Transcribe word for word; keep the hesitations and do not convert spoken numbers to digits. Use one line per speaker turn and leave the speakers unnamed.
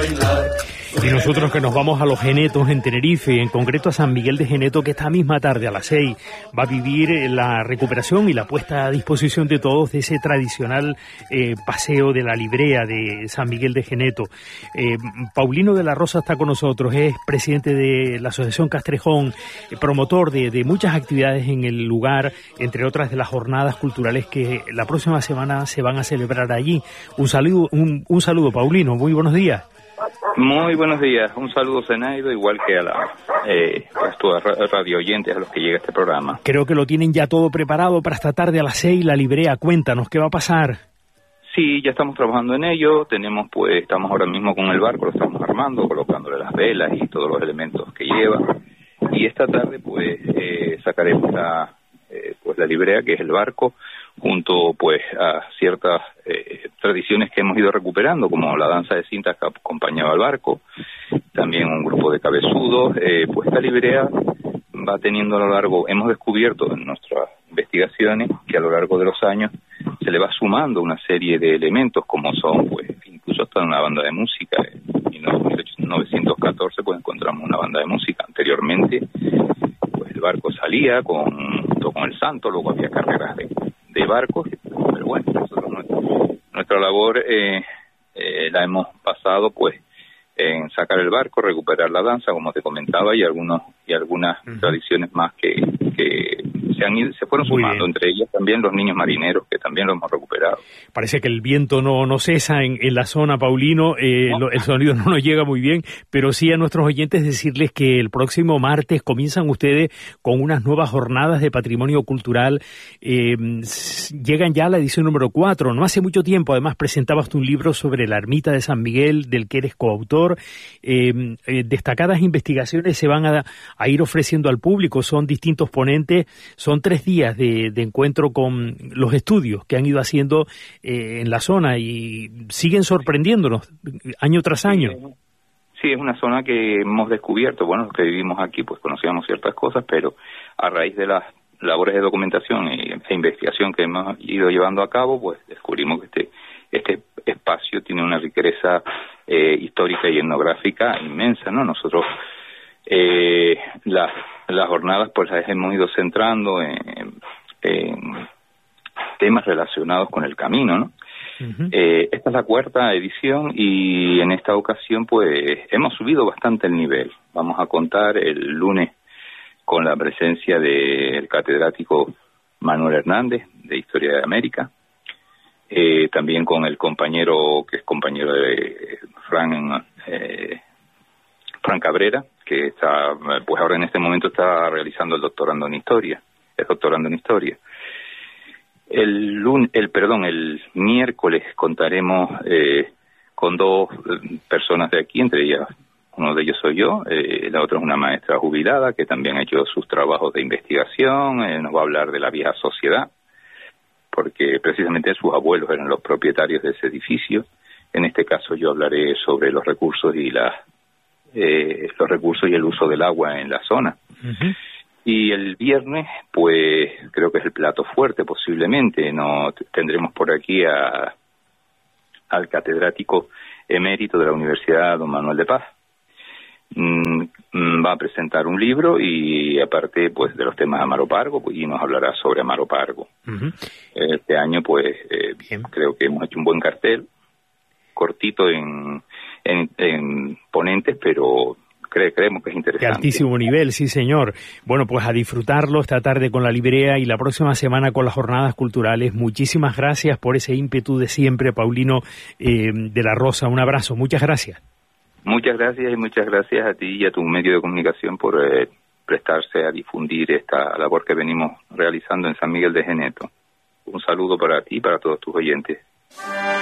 bailar.
Y nosotros que nos vamos a Los Genetos en Tenerife, en concreto a San Miguel de Geneto, que esta misma tarde a las seis va a vivir la recuperación y la puesta a disposición de todos de ese tradicional eh, paseo de la librea de San Miguel de Geneto. Eh, Paulino de la Rosa está con nosotros, es presidente de la Asociación Castrejón, eh, promotor de, de muchas actividades en el lugar, entre otras de las jornadas culturales que la próxima semana se van a celebrar allí. Un saludo, un, un saludo, Paulino, muy buenos días.
Muy buenos días, un saludo Zenaido, igual que a la eh, a todos los radio oyentes a los que llega este programa.
Creo que lo tienen ya todo preparado para esta tarde a las seis, la librea. Cuéntanos, ¿qué va a pasar?
Sí, ya estamos trabajando en ello, tenemos pues, estamos ahora mismo con el barco, lo estamos armando, colocándole las velas y todos los elementos que lleva, y esta tarde pues eh, sacaremos la, eh, pues la librea, que es el barco, junto pues a ciertas eh, tradiciones que hemos ido recuperando, como la danza de cintas que acompañaba al barco, también un grupo de cabezudos. Eh, pues esta librea va teniendo a lo largo, hemos descubierto en nuestras investigaciones que a lo largo de los años se le va sumando una serie de elementos, como son pues incluso hasta una banda de música. En mil novecientos catorce pues encontramos una banda de música. Anteriormente pues el barco salía con, junto con el santo, luego había carreras de de barcos, pero bueno, nosotros nuestra, nuestra labor eh, eh, la hemos pasado pues en sacar el barco, recuperar la danza, como te comentaba, y algunos y algunas uh-huh. tradiciones más que, que se han ido, se fueron
Muy
sumando,
bien. Entre
ellas también los niños marineros, que también lo hemos recuperado.
Parece que el viento no, no cesa en, en la zona, Paulino, eh, no. lo, el sonido no nos llega muy bien, pero sí a nuestros oyentes decirles que el próximo martes comienzan ustedes con unas nuevas jornadas de patrimonio cultural. Eh, llegan ya a la edición número cuatro, no hace mucho tiempo además presentabas tu un libro sobre la ermita de San Miguel, del que eres coautor. Eh, eh, destacadas investigaciones se van a, a ir ofreciendo al público, son distintos ponentes, son tres días de, de encuentro con los estudios que han ido haciendo eh, en la zona y siguen sorprendiéndonos año tras año.
Sí, es una zona que hemos descubierto, bueno, los que vivimos aquí pues conocíamos ciertas cosas, pero a raíz de las labores de documentación e investigación que hemos ido llevando a cabo, pues descubrimos que este, este espacio tiene una riqueza eh, histórica y etnográfica inmensa, ¿no? Nosotros eh, las, las jornadas pues las hemos ido centrando en, en temas relacionados con el camino, ¿no? Uh-huh. Eh, esta es la cuarta edición y en esta ocasión pues hemos subido bastante el nivel. Vamos a contar el lunes con la presencia del catedrático Manuel Hernández de Historia de América, eh, también con el compañero que es compañero de Fran, eh, Fran Cabrera, que está, pues ahora en este momento está realizando el doctorando en Historia, es doctorando en Historia. El lunes, el perdón, el miércoles contaremos eh, con dos personas de aquí, entre ellas uno de ellos soy yo, eh, la otra es una maestra jubilada que también ha hecho sus trabajos de investigación, eh, nos va a hablar de la vieja sociedad, porque precisamente sus abuelos eran los propietarios de ese edificio. En este caso yo hablaré sobre los recursos y la, eh, los recursos y el uso del agua en la zona. Uh-huh. Y el viernes, pues creo que es el plato fuerte posiblemente, no tendremos por aquí a, al catedrático emérito de la Universidad Don Manuel de Paz. Va a presentar un libro y aparte pues de los temas de Amaro Pargo pues, y nos hablará sobre Amaro Pargo. Uh-huh. Este año pues eh, creo que hemos hecho un buen cartel, cortito en, en, en ponentes, pero cre- creemos que es interesante.
De altísimo nivel, sí señor. Bueno, pues a disfrutarlo esta tarde con la librea y la próxima semana con las jornadas culturales. Muchísimas gracias por ese ímpetu de siempre, Paulino eh, de la Rosa. Un abrazo, muchas gracias.
Muchas gracias y muchas gracias a ti y a tu medio de comunicación por eh, prestarse a difundir esta labor que venimos realizando en San Miguel de Geneto. Un saludo para ti y para todos tus oyentes.